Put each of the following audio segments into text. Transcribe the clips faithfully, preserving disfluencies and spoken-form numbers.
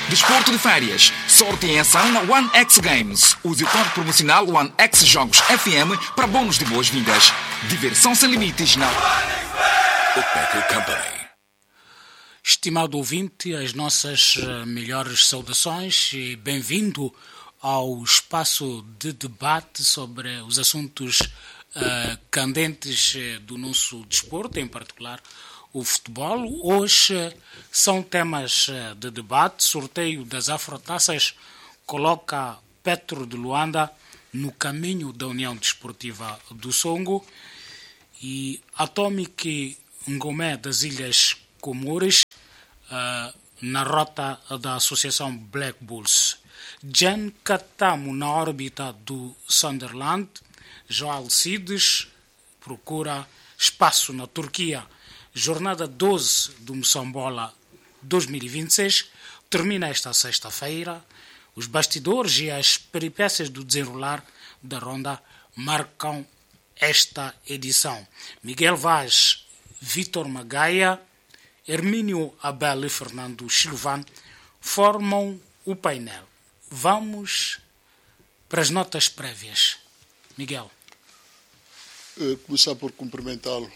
Desporto de férias. Sorte em ação na One X Games. Use o código promocional One X Jogos F M para bônus de boas-vindas. Diversão sem limites na Becker Company. Estimado ouvinte, as nossas melhores saudações e bem-vindo ao espaço de debate sobre os assuntos uh, candentes do nosso desporto, em particular o futebol. Hoje são temas de debate. Sorteio das Afrotaças coloca Petro de Luanda no caminho da União Desportiva do Songo e Atomic Ngomé das Ilhas Comores uh, na rota da Associação Black Bulls. Jan Katamo na órbita do Sunderland. João Cides procura espaço na Turquia. Jornada doze do Moçambola dois mil e vinte e seis termina esta sexta-feira. Os bastidores e as peripécias do desenrolar da ronda marcam esta edição. Miguel Vaz, Vítor Magaia, Hermínio Abel e Fernando Silvano formam o painel. Vamos para as notas prévias. Miguel. Uh, começar por cumprimentá-lo,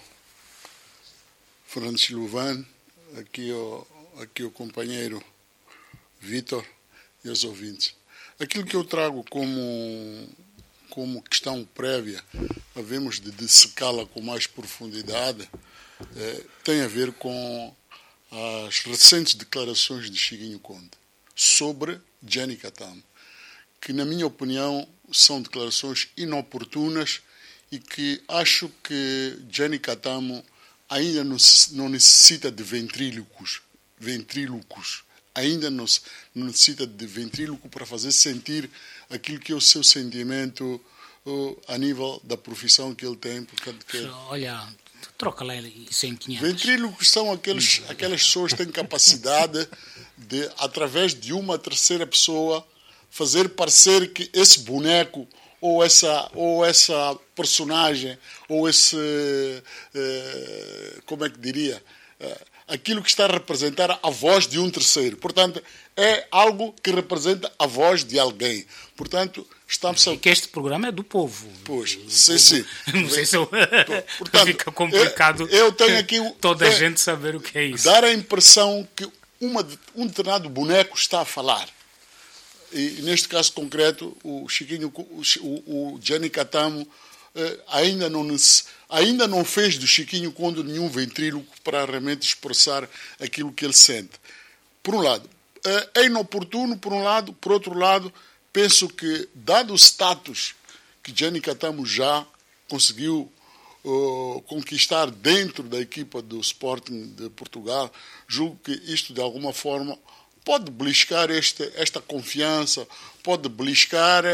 Fernando Silvano, aqui o, aqui o companheiro Vítor e os ouvintes. Aquilo que eu trago como, como questão prévia, havemos de dissecá-la com mais profundidade, eh, tem a ver com as recentes declarações de Chiquinho Conde sobre Gianni Katamo, que, na minha opinião, são declarações inoportunas e que acho que Gianni Katamo ainda não, não necessita de ventrílocos, ventrílocos, ainda não, não necessita de ventríloco para fazer sentir aquilo que é o seu sentimento uh, a nível da profissão que ele tem. Portanto, que... Olha, troca lá isso em quinhentos. Ventrílocos são aqueles, aquelas pessoas que têm capacidade de, através de uma terceira pessoa, fazer parecer que esse boneco ou essa, ou essa personagem, ou esse, eh, como é que diria, eh, aquilo que está a representar a voz de um terceiro. Portanto, é algo que representa a voz de alguém. Portanto, estamos... É que este programa é do povo. Pois, sim, sim. Não sei se eu... Portanto, fica complicado eu, eu tenho aqui toda a é, gente saber o que é isso. Dar a impressão que uma, um determinado boneco está a falar. E, neste caso concreto, o Chiquinho, o, o, o Gianni Katamo eh, ainda, não, ainda não fez do Chiquinho Conde nenhum ventríloco para realmente expressar aquilo que ele sente. Por um lado, eh, é inoportuno, por um lado. Por outro lado, penso que, dado o status que Gianni Katamo já conseguiu uh, conquistar dentro da equipa do Sporting de Portugal, julgo que isto, de alguma forma, pode beliscar este, esta confiança, pode beliscar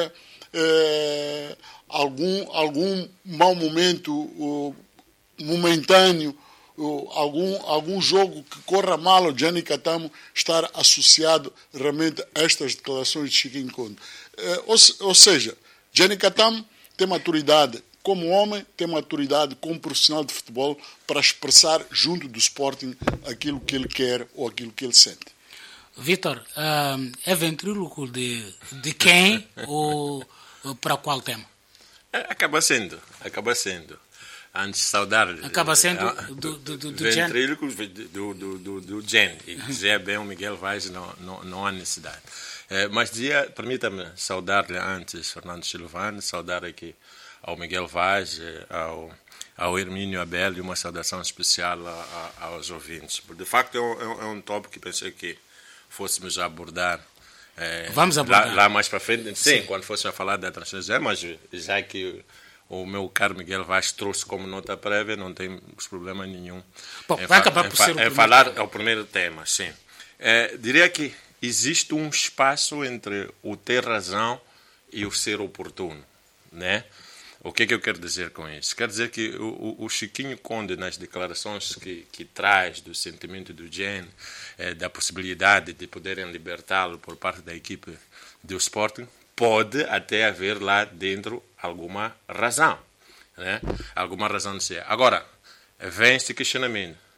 eh, algum, algum mau momento uh, momentâneo, uh, algum, algum jogo que corra mal ao Gianni Katamo estar associado realmente a estas declarações de Chiquinho Conde. Eh, ou, ou seja, Gianni Katamo tem maturidade como homem, tem maturidade como profissional de futebol para expressar junto do Sporting aquilo que ele quer ou aquilo que ele sente. Vítor, é ventríloco de, de quem ou para qual tema? Acaba sendo, acaba sendo. Antes de saudar... Acaba sendo do, do, do, do Gen. Ventríloco do, do, do, do Gen. E dizer bem o Miguel Vaz não, não, não há necessidade. É, mas dizia, permita-me saudar-lhe antes, Fernando Silvano, saudar aqui ao Miguel Vaz, ao, ao Hermínio Abel e uma saudação especial a, a, aos ouvintes. De facto, é um, é um tópico que pensei que fôssemos abordar, é, Vamos abordar. Lá, lá mais para frente, sim, sim, quando fôssemos a falar da transferência, mas já que o meu caro Miguel Vaz trouxe como nota prévia, não tem problema nenhum. Bom, é, vai acabar por é, ser o é primeiro falar tema. É o primeiro tema, sim. É, diria que existe um espaço entre o ter razão e o ser oportuno, né? O que é que eu quero dizer com isso? Quero dizer que o, o Chiquinho Conde, nas declarações que, que traz do sentimento do Gen, eh, da possibilidade de poderem libertá-lo por parte da equipe do Sporting, pode até haver lá dentro alguma razão, né? Alguma razão de ser. Agora, vem este questionamento.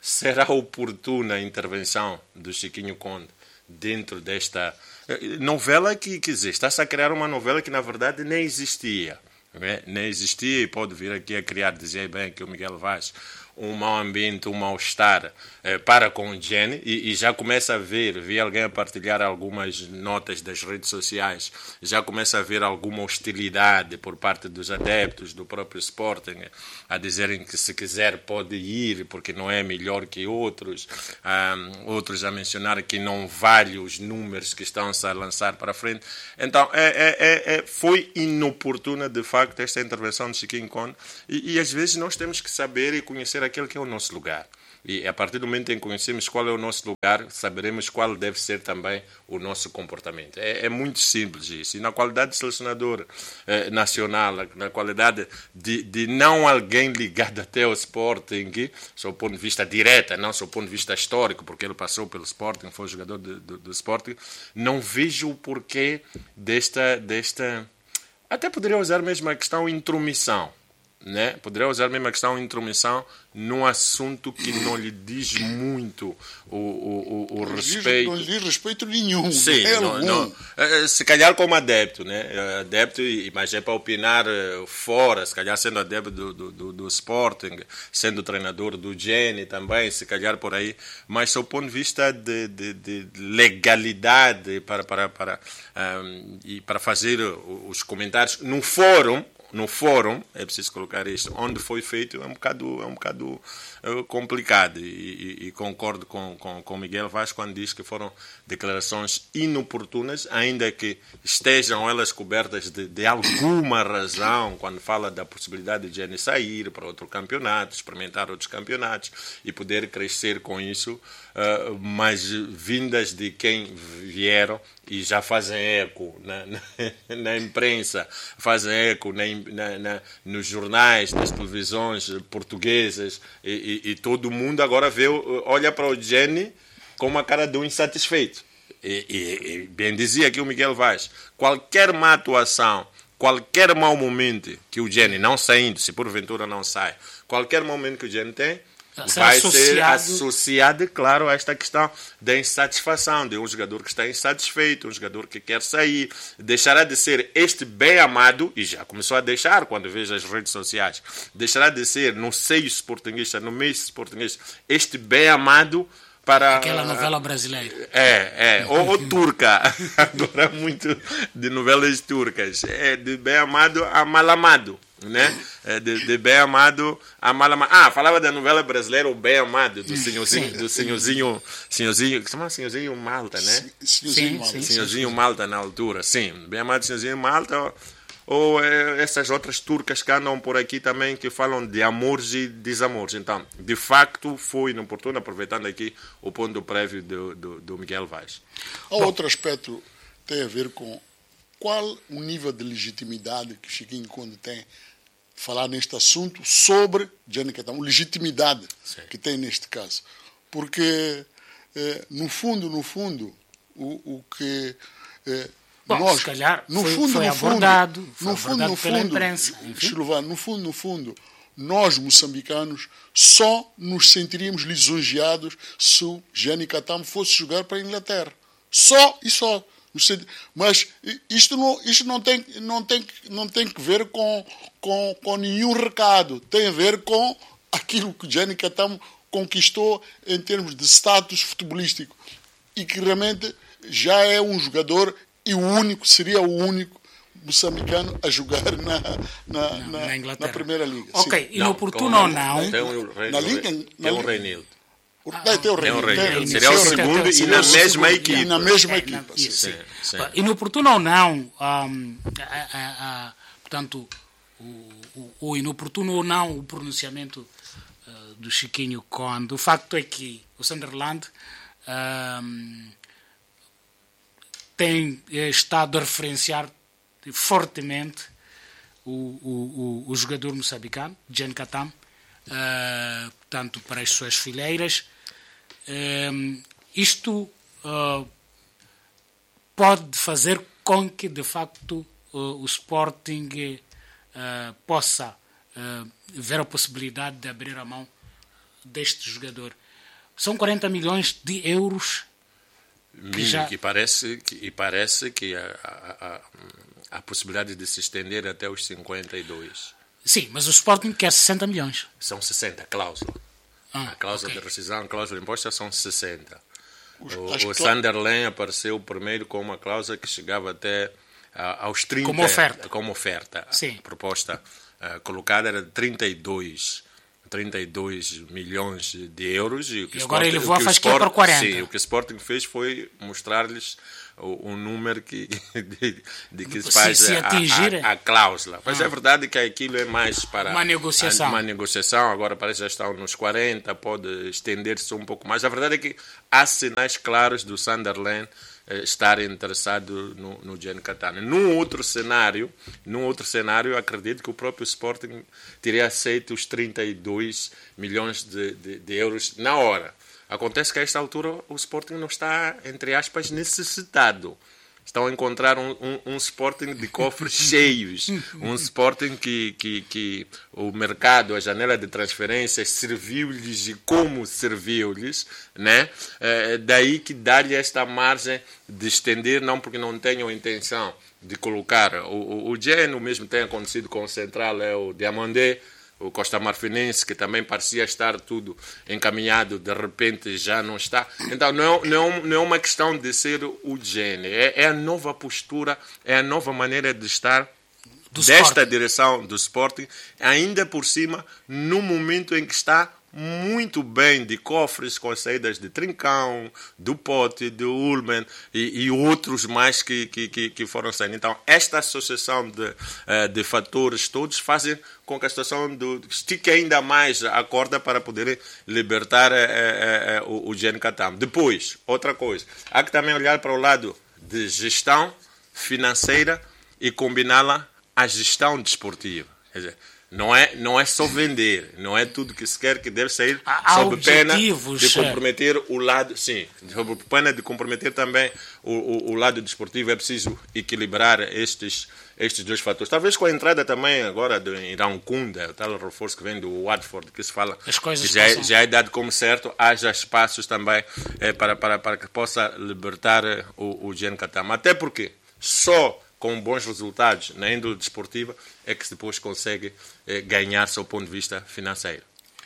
será oportuna a intervenção do Chiquinho Conde dentro desta novela que, quer dizer, está-se a criar uma novela que na verdade nem existia. Né? Nem existia e pode vir aqui a criar, dizer bem que o Miguel Vaz, um mau ambiente, um mal-estar eh, para com o Jenny e, e já começa a ver, vi alguém a partilhar algumas notas das redes sociais, já começa a ver alguma hostilidade por parte dos adeptos do próprio Sporting, a dizerem que se quiser pode ir porque não é melhor que outros, um, outros a mencionar que não vale os números que estão-se a lançar para frente. Então é, é, é, foi inoportuna de facto esta intervenção de Chiquinho Conde e, e às vezes nós temos que saber e conhecer aquele que é o nosso lugar. E a partir do momento em que conhecemos qual é o nosso lugar, saberemos qual deve ser também o nosso comportamento. É, é muito simples isso. E na qualidade de selecionador eh, nacional, na qualidade de, de não alguém ligado até ao Sporting, sob o ponto de vista direto, não sob o ponto de vista histórico, porque ele passou pelo Sporting, foi jogador de, de, do Sporting, não vejo o porquê desta, desta... Até poderia usar mesmo a questão intromissão. Né? Poderia usar mesmo a questão de intromissão num assunto que não lhe diz muito o, o, o, o não respeito. Não lhe diz respeito nenhum. Sim, não, não, se calhar como adepto, né? Adepto, mas é para opinar fora, se calhar sendo adepto do, do, do, do Sporting, sendo treinador do Jenny também, se calhar por aí, mas do ponto de vista de, de, de legalidade para, para, para, um, e para fazer os comentários no fórum, no fórum, é preciso colocar isto, onde foi feito é um bocado, é um bocado uh, complicado e, e, e concordo com, com, com Miguel Vaz quando diz que foram declarações inoportunas, ainda que estejam elas cobertas de, de alguma razão, quando fala da possibilidade de Jenny sair para outro campeonato, experimentar outros campeonatos e poder crescer com isso, uh, mas vindas de quem vieram e já fazem eco na, na, na imprensa, fazem eco na, na, na, nos jornais, nas televisões portuguesas, e, e, e todo mundo agora vê, olha para o Jenny com uma cara de um insatisfeito. E, e, e bem dizia aqui o Miguel Vaz, qualquer má atuação, qualquer mau momento que o Jenny não saindo, se porventura não sai, qualquer momento que o Jenny tem, vai associado. ser associado, claro, a esta questão da insatisfação, de um jogador que está insatisfeito, um jogador que quer sair, deixará de ser este bem amado, e já começou a deixar quando vejo as redes sociais, deixará de ser no seio sportinguista, no meio sportinguista, este bem amado para... Aquela novela brasileira. É, é, ou, ou turca, agora muito de novelas turcas, é de bem amado a mal amado. Né? De, de bem amado a mal amado. Ah, falava da novela brasileira O Bem Amado, do senhorzinho, do senhorzinho, senhorzinho, que se chama senhorzinho Malta, né? Senhorzinho Malta. Sim, senhorzinho Malta na altura, sim. Bem Amado senhorzinho Malta, ou, ou é, essas outras turcas que andam por aqui também, que falam de amores e desamores. Então, de facto, foi inoportuno, aproveitando aqui o ponto prévio do, do, do Miguel Vaz. Há outro aspecto que tem a ver com qual o nível de legitimidade que Chiquinho Conde tem falar neste assunto sobre Jenny Catamo, legitimidade Sim. que tem neste caso. Porque, eh, no fundo, no fundo, o, o que eh, Bom, nós... se calhar no foi, fundo, foi no abordado, fundo, foi no fundo, abordado no pela fundo, imprensa. Chilovano, no fundo, no fundo, nós, moçambicanos, só nos sentiríamos lisonjeados se o Jenny Catamo fosse jogar para a Inglaterra. Só e só. Mas isto não, isto não, tem, não, tem, não tem que ver com, com, com nenhum recado. Tem a ver com aquilo que o Jenny Catamo conquistou em termos de status futebolístico. E que realmente já é um jogador e o único, seria o único moçambicano a jogar na, na, não, na, na, na Primeira Liga. Ok, Sim. inoportuno ou não... Tem um, na Liga, tem um Reinildo. Ah, tem o Reinildo. Reinildo. Seria o segundo e na mesma equipa. E na mesma É, equipa. na, sim. sim. Sim. Inoportuno ou não, um, a, a, a, portanto, o, o, o inoportuno ou não o pronunciamento uh, do Chiquinho Conde, o facto é que o Sunderland um, tem estado a referenciar fortemente o, o, o, o jogador moçambicano, Jenny Catamo, uh, portanto, para as suas fileiras. Um, isto uh, pode fazer com que, de facto, uh, o Sporting uh, possa uh, ver a possibilidade de abrir a mão deste jogador. São quarenta milhões de euros. Que já... E parece que, e parece que a, a, a, a possibilidade de se estender até os cinquenta e dois. Sim, mas o Sporting quer sessenta milhões. São sessenta, cláusula. Ah, a cláusula okay. de rescisão, a cláusula de imposto são sessenta. Os, o o clá... Sunderland apareceu primeiro com uma cláusula que chegava até uh, aos trinta. Como oferta. Como oferta. Sim. A proposta uh, colocada era de trinta e dois milhões de euros. E, o que e agora Sporting, ele voa faz que é para quarenta. Sim, o que o Sporting fez foi mostrar-lhes o, o número que, de, de que se faz se, se a, atingir... a, a cláusula. Mas ah. é verdade que aquilo é mais para uma negociação. A, uma negociação. Agora parece que já estão nos quarenta, pode estender-se um pouco mais. A verdade é que há sinais claros do Sunderland estar interessado no, no Gianni Cattaneo. Num outro cenário, num outro cenário, acredito que o próprio Sporting teria aceito os trinta e dois milhões de, de, de euros na hora. Acontece que a esta altura o Sporting não está, entre aspas, necessitado. Estão a encontrar um, um, um Sporting de cofres cheios, um Sporting que, que, que o mercado, a janela de transferências serviu-lhes e como serviu-lhes, né? É, daí que dá-lhe esta margem de estender, não porque não tenham intenção de colocar. O, o, o Gen, o mesmo tem acontecido com o Central, é o Diamandé, o Costa Marfinense, que também parecia estar tudo encaminhado, de repente já não está. Então, não é, não, não é uma questão de ser o Gene, é, é a nova postura, é a nova maneira de estar do desta Sporting. Direção do Sporting, ainda por cima, no momento em que está muito bem de cofres, com as saídas de Trincão, do Pote, do Ullmann e, e outros mais que, que, que foram saindo. Então, esta associação de, de fatores todos fazem com que a situação do, estique ainda mais a corda para poder libertar é, é, é, o, o Gianni Cattaneo. Depois, outra coisa, há que também olhar para o lado de gestão financeira e combiná-la à gestão desportiva. Quer dizer, Não é, não é só vender, não é tudo que se quer que deve sair há sob pena objetivos. de comprometer o lado, sim, sob pena de comprometer também o, o, o lado desportivo. É preciso equilibrar estes, estes dois fatores. Talvez com a entrada também agora do Irão Kunda, o tal reforço que vem do Watford, que se fala As coisas que já, é, passam. já é dado como certo, haja espaços também é, para, para, para que possa libertar o, o Gianni Cattaneo. Até porque só com bons resultados na índole desportiva é que depois consegue eh, ganhar seu ponto de vista financeiro.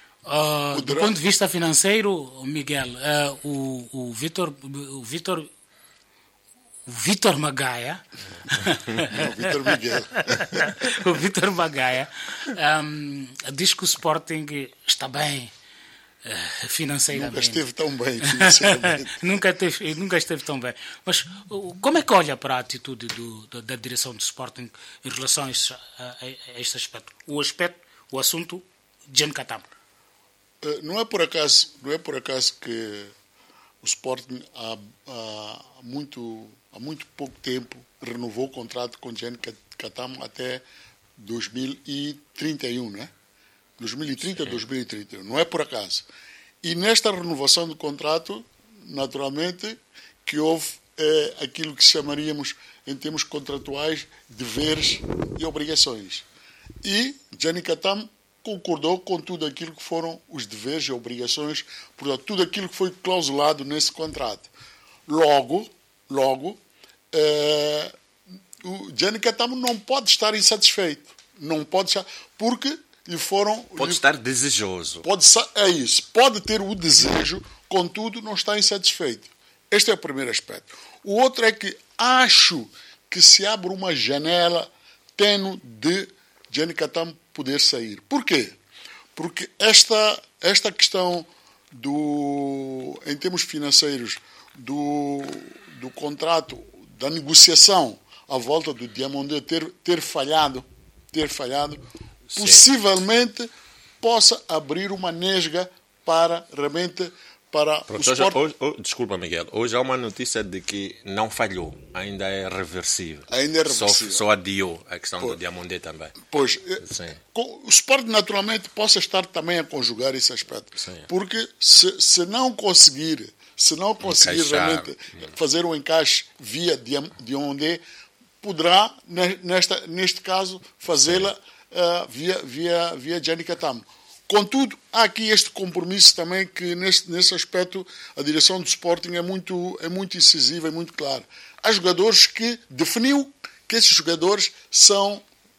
Uh, do ponto de vista financeiro, Miguel, uh, o, o Vítor o Vítor o Vítor Magaia o Vítor Miguel o Vítor Magaia um, diz que o Sporting está bem uh, financeiramente. Nunca esteve tão bem financeiramente. nunca, teve, nunca esteve tão bem. Mas uh, como é que olha para a atitude do, do, da direção do Sporting em relação a este, a, a este aspecto? O aspecto, o assunto Gianni Cattaneo. Não é por acaso, não é por acaso que o Sporting há, há, muito, há muito pouco tempo renovou o contrato com o Gianni Cattaneo até dois mil e trinta e um, né? dois mil e trinta, dois mil e trinta e um. Não é por acaso. E nesta renovação do contrato, naturalmente, que houve é, aquilo que chamaríamos, em termos contratuais, deveres e obrigações. E Gianni Cattaneo concordou com tudo aquilo que foram os deveres e obrigações, portanto, tudo aquilo que foi clausulado nesse contrato. Logo, logo, é, o Gianni Cattaneo não pode estar insatisfeito. Não pode estar, porque lhe foram... Pode lhe, estar desejoso. Pode, é isso. Pode ter o desejo, contudo, não está insatisfeito. Este é o primeiro aspecto. O outro é que acho que se abre uma janela tênue de Gianni Cattaneo poder sair. Por quê? Porque esta, esta questão, do, em termos financeiros, do, do contrato, da negociação à volta do Diamandé ter, ter falhado, ter falhado, Sim. possivelmente possa abrir uma nesga para realmente para Pronto, o hoje, Sport... hoje, hoje, desculpa, Miguel. Hoje há uma notícia de que não falhou, ainda é reversível. Ainda é reversível. Só, só adiou a questão pois, do Diamandé também. Pois, Sim. o Sport naturalmente possa estar também a conjugar esse aspecto. Sim. Porque se, se não conseguir, se não conseguir Encaixar. realmente fazer um encaixe via Diamandé, poderá, nesta, neste caso, fazê-la uh, via, via, via Gianni Cattaneo. Contudo, há aqui este compromisso também que, nesse, nesse aspecto, a direção do Sporting é muito, é muito incisiva e muito clara. Há jogadores que definiu que esses jogadores são,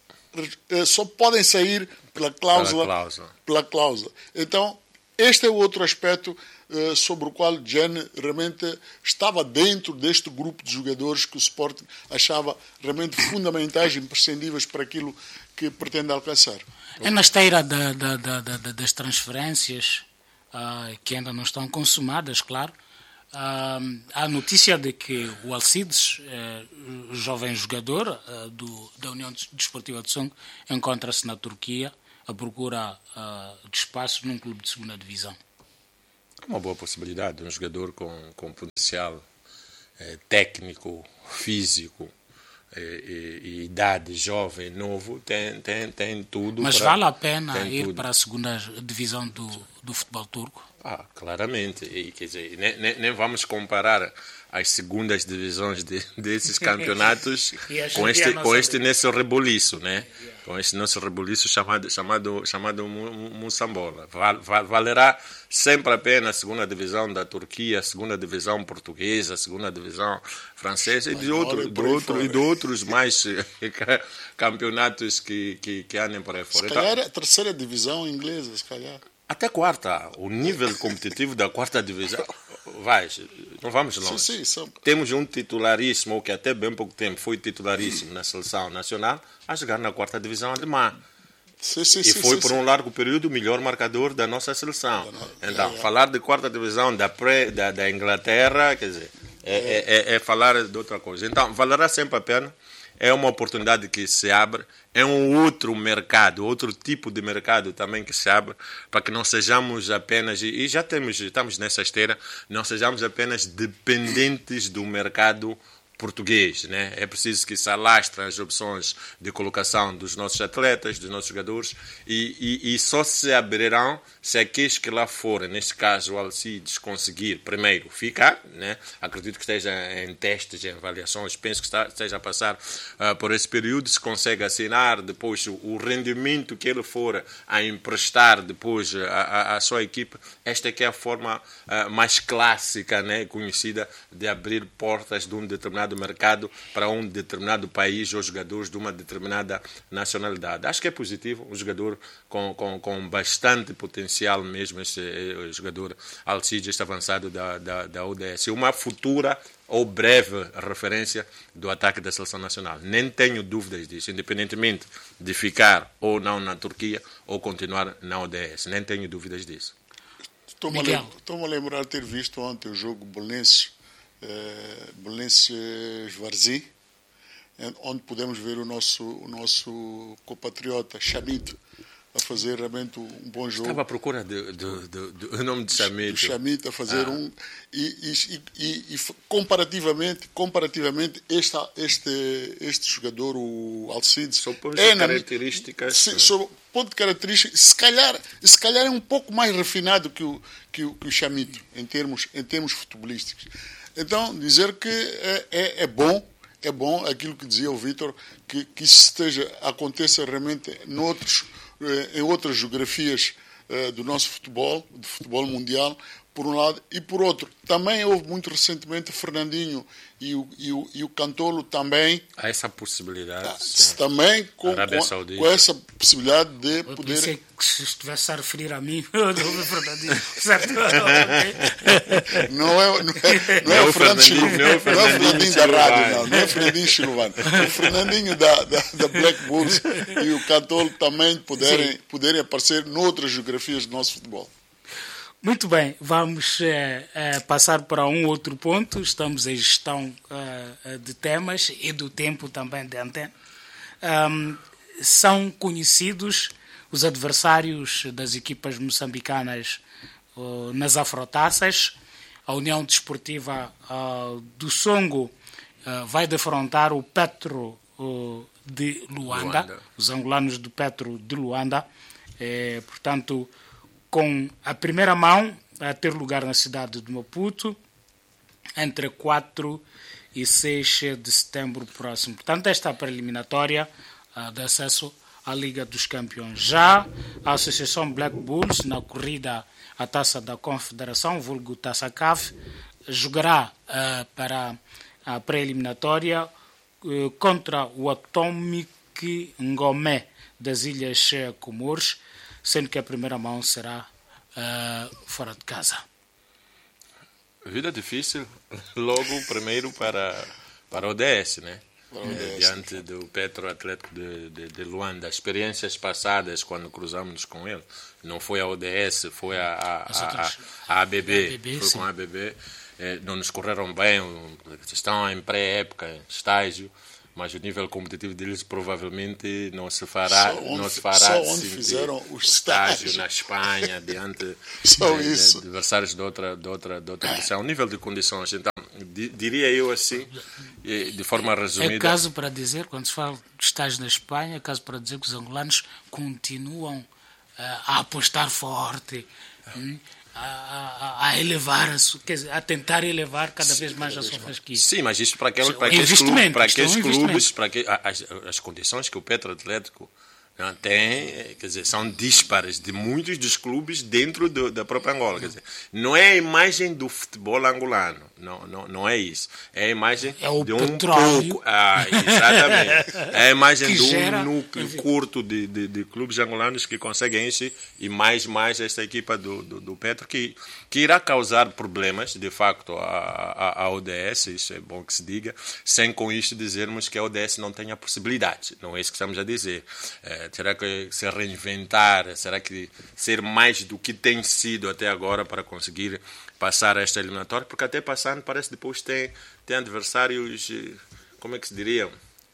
só podem sair pela cláusula. Pela cláusula. Pela cláusula. Então, este é o outro aspecto uh, sobre o qual Gianni realmente estava dentro deste grupo de jogadores que o Sporting achava realmente fundamentais e imprescindíveis para aquilo que pretende alcançar. É na esteira da, da, da, da, das transferências uh, que ainda não estão consumadas, claro. Uh, há a notícia de que o Alcides, uh, jovem jogador uh, do, da União Desportiva de Songo, encontra-se na Turquia à procura uh, de espaço num clube de segunda divisão. É uma boa possibilidade. Um jogador com, com potencial eh, técnico, físico, E, e, e idade, jovem, novo, tem, tem, tem tudo. Mas para, vale a pena ir tudo. para a segunda divisão do, do futebol turco? Ah, claramente. E, quer dizer, nem, nem, nem vamos comparar as segundas divisões de, desses campeonatos com este, com este nesse reboliço, né? Yeah. Com este nosso reboliço chamado, chamado, chamado Moçambola. Val, val, valerá sempre a pena a segunda divisão da Turquia, a segunda divisão portuguesa, a segunda divisão francesa e de, outro, de, outro, e de outros mais campeonatos que, que, que andem por aí fora. Se calhar a terceira divisão inglesa, se calhar. Até quarta. O nível competitivo da quarta divisão. Vai, não vamos longe. Sim, sim, são... Temos um titularíssimo, que até bem pouco tempo foi titularíssimo na seleção nacional, a jogar na quarta divisão alemã. Sim, sim, e sim, foi sim, por sim. um largo período o melhor marcador da nossa seleção. É, então, é. falar de quarta divisão da, pré, da, da Inglaterra, quer dizer, é, é. É, é falar de outra coisa. Então, valerá sempre a pena. É uma oportunidade que se abre, é um outro mercado, outro tipo de mercado também que se abre, para que não sejamos apenas, e já temos, estamos nessa esteira, não sejamos apenas dependentes do mercado português, né? É preciso que se alastrem as opções de colocação dos nossos atletas, dos nossos jogadores, e, e, e só se abrirão se aqueles que lá forem, neste caso o Alcides, conseguir primeiro ficar, né? Acredito que esteja em testes, em avaliações, penso que está, esteja a passar uh, por esse período, se consegue assinar depois o, o rendimento que ele for a emprestar depois à sua equipe, esta é que é a forma uh, mais clássica, né? Conhecida de abrir portas de um determinado do mercado para um determinado país ou jogadores de uma determinada nacionalidade. Acho que é positivo, um jogador com, com, com bastante potencial mesmo, esse jogador Alcides, este avançado da, da, da U D S. Uma futura ou breve referência do ataque da seleção nacional. Nem tenho dúvidas disso, independentemente de ficar ou não na Turquia ou continuar na U D S. Nem tenho dúvidas disso. Estou-me a, lem- estou-me a lembrar de ter visto ontem o jogo Belenenses Uh, Belenenses-Varzim, onde podemos ver o nosso, o nosso compatriota Chamito a fazer realmente um bom jogo. Estava à procura do, do, do, do nome de Chamito. Chamito a fazer ah. um e, e, e, e comparativamente, comparativamente este, este, este jogador, o Alcides, só por é características. Se, sob ponto de características, se calhar, se calhar é um pouco mais refinado que o, que o, que o Chamito em termos, em termos futebolísticos. Então, dizer que é, é, é bom, é bom aquilo que dizia o Vítor, que, que isso esteja, aconteça realmente noutros, em outras geografias do nosso futebol, do futebol mundial, por um lado, e por outro, também houve muito recentemente Fernandinho e o, e o, e o Cantolo também. Há essa possibilidade. Tá, também com, com, com essa possibilidade de eu poder. Pensei que se estivesse a referir a mim, eu não Fernandinho. Certo? Não é, não é, não é o Fernandinho, não é o Fernandinho da rádio, não, não é o Fernandinho Chilovano. O Fernandinho da, da, da Black Bulls e o Cantolo também poderem, poderem aparecer noutras geografias do nosso futebol. Muito bem, vamos é, é, passar para um outro ponto. Estamos em gestão é, de temas e do tempo também de antena. Um, são conhecidos os adversários das equipas moçambicanas uh, nas afrotaças. A União Desportiva uh, do Songo uh, vai defrontar o Petro uh, de Luanda, Luanda, os angolanos do Petro de Luanda. É, portanto, com a primeira mão a ter lugar na cidade de Maputo, entre quatro e seis de setembro próximo. Portanto, esta é a preliminatória uh, de acesso à Liga dos Campeões. Já a Associação Black Bulls, na corrida à Taça da Confederação, vulgo Taça C A F, jogará uh, para a pré-eliminatória uh, contra o Atomic Ngomé das Ilhas Comores, sendo que a primeira mão será uh, fora de casa. Vida difícil, logo primeiro para, para o O D S, né? É, diante do Petro Atlético de, de, de Luanda. Experiências passadas, quando cruzamos com ele, não foi a O D S, foi a, a, a, a, a A B B, a B B foi sim. com a A B B, é, não nos correram bem, estão em pré-época, estágio, mas o nível competitivo deles provavelmente não se fará, onde, não se fará só onde fizeram o estágio na Espanha, diante só de, isso. de adversários de outra, de outra, de outra edição. O nível de condições, então, diria eu assim, de forma resumida. É caso para dizer, quando se fala de estágio na Espanha, é caso para dizer que os angolanos continuam uh, a apostar forte, hum, a, a, a elevar, a, quer dizer, a tentar elevar cada vez mais a sua fasquia. Sim, mas isto para aqueles, para aqueles clubes, para aqueles clubes, para que, as, as condições que o Petro Atlético não tem, quer dizer, são díspares de muitos dos clubes dentro do, da própria Angola. Quer dizer, não é a imagem do futebol angolano, não, não, não é isso. É a imagem é o de um petróleo. pouco. Ah, exatamente. É a imagem que de um gera, núcleo enfim. curto de, de, de clubes angolanos que conseguem isso e mais, mais esta equipa do, do, do Petro que, que irá causar problemas, de facto, à, à O D S, isso é bom que se diga, sem com isto dizermos que a O D S não tenha possibilidades. Não é isso que estamos a dizer. É, terá que se reinventar, será que ser mais do que tem sido até agora para conseguir passar esta eliminatória, porque até passando parece que depois tem, tem adversários, como é que se diria,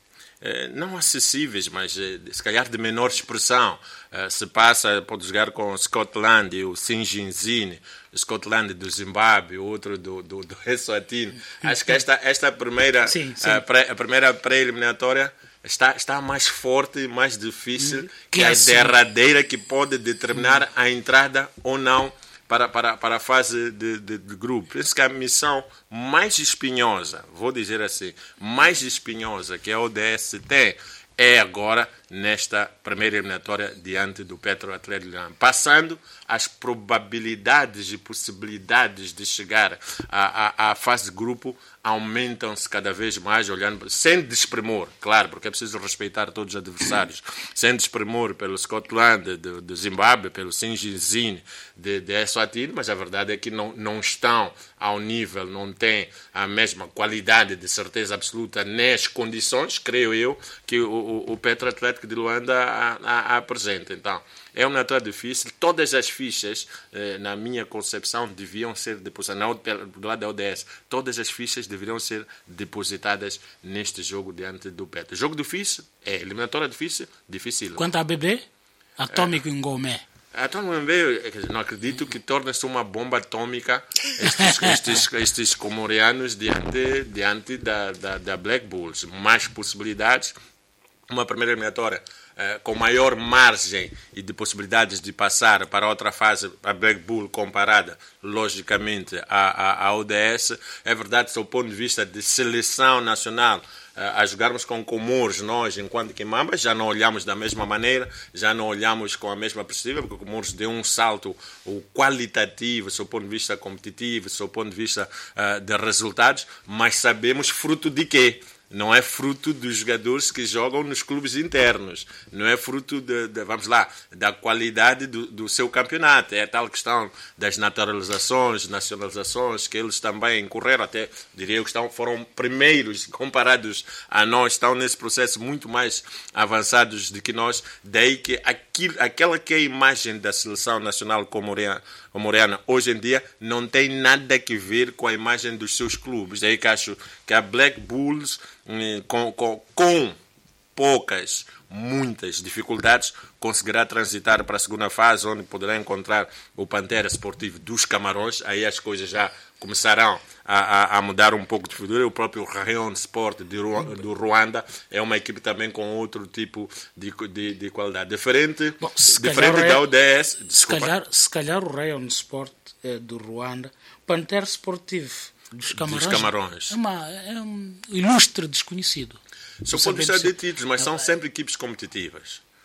é, não acessíveis, mas é, se calhar de menor expressão. É, se passa, pode jogar com o Scotland e o Sinjinzine, o Scotland do Zimbábue, outro do, do, do Eswatini. Acho que esta, esta primeira, sim, sim. A, pré, a primeira pré-eliminatória Está, está mais forte, mais difícil, que, que é a derradeira que pode determinar a entrada ou não para, para, para a fase de, de, de grupo. Penso que a missão mais espinhosa, vou dizer assim, mais espinhosa que a O D S tem é agora nesta primeira eliminatória diante do Petro Atlético, passando as probabilidades e possibilidades de chegar à, à, à fase de grupo aumentam-se cada vez mais, olhando sem desprimor, claro, porque é preciso respeitar todos os adversários, sem desprimor pelo Scotland, do, do Zimbábue, pelo Sinjinzine, de, de Eswatini, mas a verdade é que não, não estão ao nível, não têm a mesma qualidade de certeza absoluta nem as condições, creio eu, que o, o, o Petro Atlético de Luanda a, a, a apresenta. Então, é uma eliminatória difícil. Todas as fichas, eh, na minha concepção, deviam ser depositadas, do lado da O D S, todas as fichas deveriam ser depositadas neste jogo diante do Petro. Jogo difícil, é eliminatória difícil, difícil. Quanto à B B, Atomic é. Ngomé. Atomic Ngomé, não acredito que torne-se uma bomba atômica estes, estes, estes comorianos diante, diante da, da, da Black Bulls. Mais possibilidades, uma primeira eliminatória Uh, com maior margem e de possibilidades de passar para outra fase, a Black Bull comparada, logicamente, à, à, à O D S. É verdade, do ponto de vista de seleção nacional, uh, a jogarmos com Comores, nós, enquanto que Mambas, já não olhamos da mesma maneira, já não olhamos com a mesma perspectiva, porque o Comores deu um salto o qualitativo, do ponto de vista competitivo, do ponto de vista uh, de resultados, mas sabemos fruto de quê? Não é fruto dos jogadores que jogam nos clubes internos. Não é fruto, de, de, vamos lá, da qualidade do, do seu campeonato. É a tal questão das naturalizações, nacionalizações, que eles também correram, até diria eu que estão, foram primeiros, comparados a nós, estão nesse processo muito mais avançados do que nós. Daí que aquilo, aquela que é a imagem da seleção nacional comoriana, comoriana hoje em dia não tem nada a ver com a imagem dos seus clubes. Daí que acho que a Black Bulls, Com, com, com poucas, muitas dificuldades, conseguirá transitar para a segunda fase, onde poderá encontrar o Pantera Esportivo dos Camarões. Aí as coisas já começarão a, a, a mudar um pouco de figura. O próprio Rayon Sport de Ru, do Ruanda é uma equipe também com outro tipo de, de, de qualidade. Diferente, Bom, diferente da O D S. Se calhar, se calhar o Rayon Sport é, do Ruanda, Pantera Esportivo Dos Camarões, dos Camarões. É, uma, é um ilustre desconhecido. Só pode ser de títulos, mas são sempre equipes competitivas.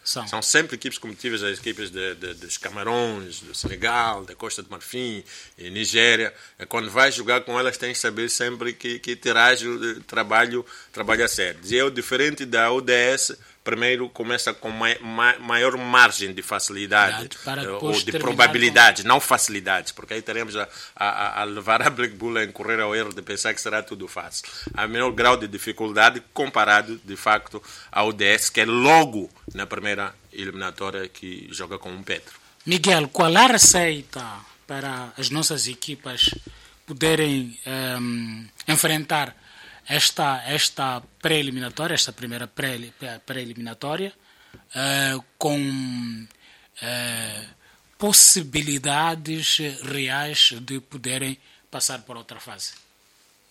São. São sempre equipes competitivas, as equipes de, de, dos Camarões, do Senegal, da Costa de Marfim, e Nigéria. Quando vais jogar com elas, tens de saber sempre que, que terás o trabalho, trabalho a sério. E eu, diferente da U D S, primeiro começa com mai, mai, maior margem de facilidade ou de probabilidade, com... não facilidade, porque aí teremos a, a, a levar a Black Bull a incorrer ao erro de pensar que será tudo fácil. Há menor grau de dificuldade comparado, de facto, ao U D S, que é logo na primeira eliminatória que joga com um Petro. Miguel, qual a receita para as nossas equipas poderem um, enfrentar esta, esta pré-eliminatória, esta primeira pré, pré-eliminatória, uh, com uh, possibilidades reais de poderem passar para outra fase?